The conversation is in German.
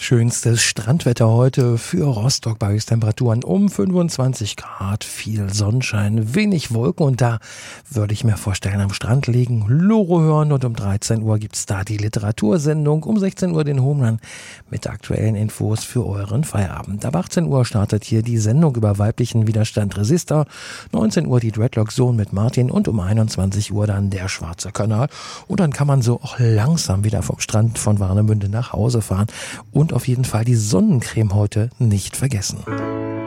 Schönstes Strandwetter heute für Rostock bei Höchsttemperaturen um 25 Grad, viel Sonnenschein, wenig Wolken und da würde ich mir vorstellen, am Strand liegen, Loro hören und um 13 Uhr gibt's da die Literatursendung, um 16 Uhr den Homerun mit aktuellen Infos für euren Feierabend. Ab 18 Uhr startet hier die Sendung über weiblichen Widerstand Resistor, 19 Uhr die Dreadlock Zone mit Martin und um 21 Uhr dann der Schwarze Kanal und dann kann man so auch langsam wieder vom Strand von Warnemünde nach Hause fahren und auf jeden Fall die Sonnencreme heute nicht vergessen.